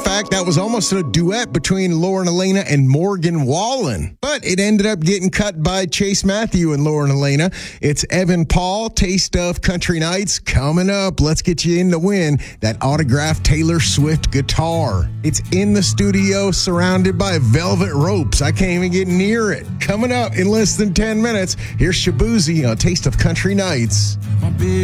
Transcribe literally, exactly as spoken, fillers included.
fact, that was almost a duet between Lauren Elena and Morgan Wallen. But it ended up getting cut by Chase Matthew and Lauren Elena. It's Evan Paul, Taste of Country Nights. Coming up, let's get you in to win that autographed Taylor Swift guitar. It's in the studio, surrounded by velvet ropes. I can't even get near it. Coming up in less than ten minutes, here's Shabuzi on Taste of Country Nights.